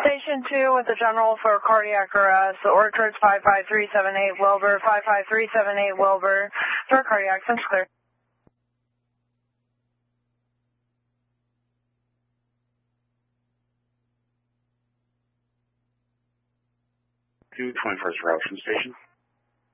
Station 2 with the general for cardiac arrest. Orchards 55378 Wilbur, 55378 Wilbur for cardiac since clear. 21st Route from station.